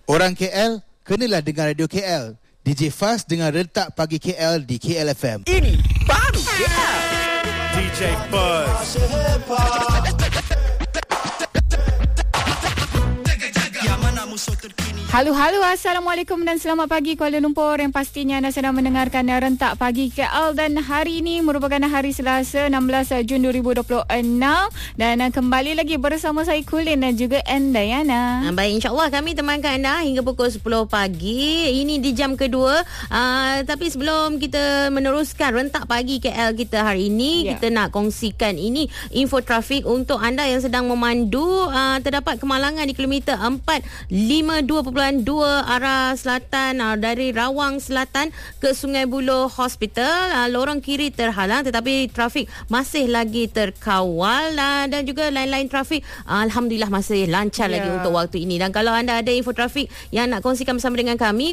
Orang KL, kenalah dengan Radio KL. DJ Fast dengan Rentak Pagi KL di KL FM. Ini baru KL. DJ Buzz. Halo, Assalamualaikum dan selamat pagi Kuala Lumpur. Yang pastinya anda sedang mendengarkan Rentak Pagi KL. Dan hari ini merupakan hari Selasa 16 Jun 2026. Dan kembali lagi bersama saya Kulin dan juga Andayana. Baik, insyaAllah kami temankan anda hingga pukul 10 pagi. Ini di jam kedua. Tapi sebelum kita meneruskan Rentak Pagi KL kita hari ini, kita nak kongsikan ini info trafik untuk anda yang sedang memandu. Terdapat kemalangan di kilometer 452.2 arah selatan dari Rawang Selatan ke Sungai Buloh Hospital. Lorong kiri terhalang tetapi trafik masih lagi terkawal dan juga lain-lain trafik alhamdulillah masih lancar lagi untuk waktu ini. Dan kalau anda ada info trafik yang nak kongsikan bersama dengan kami,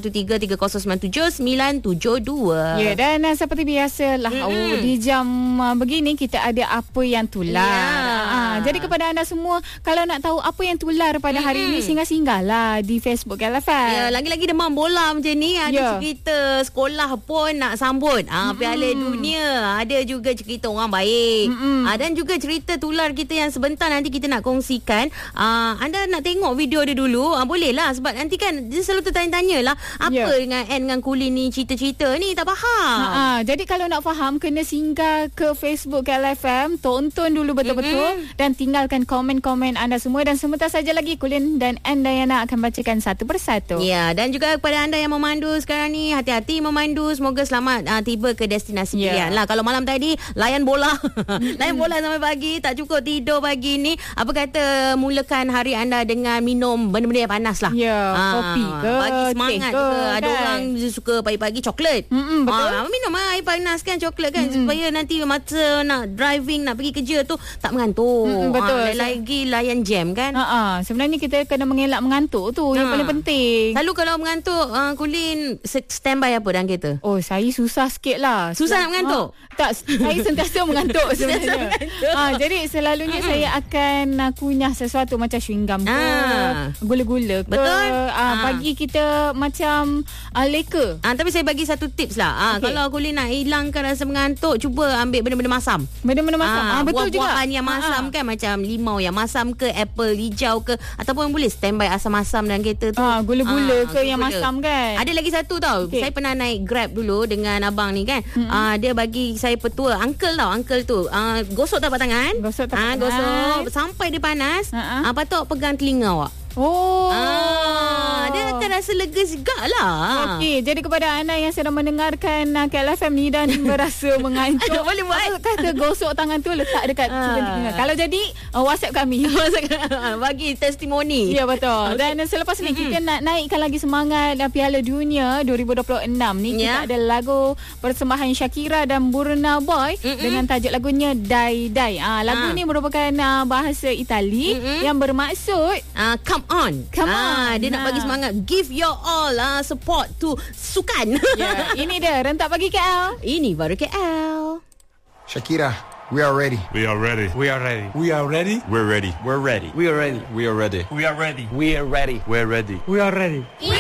0133097972. Ya, dan seperti biasalah di jam begini kita ada apa yang tular. Jadi kepada anda semua, kalau nak tahu apa yang tular pada hari ini, singgah-singgahlah di Facebook KLFM. Ya, lagi-lagi demam bola macam ni. Ada cerita sekolah pun nak sambut Piala Dunia. Ada juga cerita orang baik. Dan juga cerita tular kita yang sebentar nanti kita nak kongsikan. Anda nak tengok video dia dulu, boleh lah. Sebab nanti kan dia selalu tertanya-tanya lah apa dengan Ann dengan Kulin ni, cerita-cerita ni tak faham. Jadi kalau nak faham, kena singgah ke Facebook KLFM, tonton dulu betul-betul dan tinggalkan komen-komen anda semua. Dan sebentar saja lagi Kulin dan Andayana akan bacakan satu persatu. Ya, dan juga kepada anda yang memandu sekarang ni, hati-hati memandu. Semoga selamat tiba ke destinasi pilihan lah. Kalau malam tadi layan bola layan bola sampai pagi, tak cukup tidur pagi ni, apa kata mulakan hari anda dengan minum benda-benda yang panas lah. Kopi ke, bagi semangat ke, juga. Ada orang suka pagi-pagi coklat. Betul. Minum air panas kan, coklat kan, supaya nanti masa nak driving, nak pergi kerja tu tak mengantuk. Betul. Lagi layan jam kan. Sebenarnya kita kena mengelak mengantuk tu yang paling penting. Selalu kalau mengantuk, Kulin standby apa dalam kereta? Oh, saya susah sikit lah. Susah nak mengantuk? Tak, saya sentiasa mengantuk sebenarnya. Jadi selalunya saya akan kunyah sesuatu macam chewing gum ke, gula-gula ke. Betul. Pagi kita macam leka. Tapi saya bagi satu tips lah. Kalau Kulin nak hilangkan rasa mengantuk, cuba ambil benda-benda masam. Benda-benda masam. Betul juga. Buah-buahan yang masam kan, macam limau yang masam ke, apple hijau ke, ataupun boleh standby asam masam dalam kereta tu. Gula-gula ke yang masam kan. Ada lagi satu tau. Saya pernah naik Grab dulu dengan abang ni kan. Dia bagi saya petua. Uncle tu. Gosok tapak tangan. Gosok sampai dia panas. Patut pegang telinga awak. Dia akan rasa lega segala. Okey, jadi kepada anda yang sedang mendengarkan KLFM ni dan berasa mengantuk, boleh buat. Kata gosok tangan tu letak dekat telinga. Kalau jadi WhatsApp kami. Bagi testimoni. Ya, betul. Dan selepas ni kita nak naikkan lagi semangat Piala Dunia 2026 ni. Kita ada lagu persembahan Shakira dan Burna Boy dengan tajuk lagunya Die Die. Lagu ni merupakan bahasa Itali yang bermaksud come on. Dia nak bagi semangat. Give your all support to sukan. Ini dia Rentak Pagi KL. Ini baru KL. Shakira, we are ready. We are ready. We are ready. We are ready. We're ready. We're ready. We are ready. We are ready. We are ready. We are ready. We're ready. We are ready.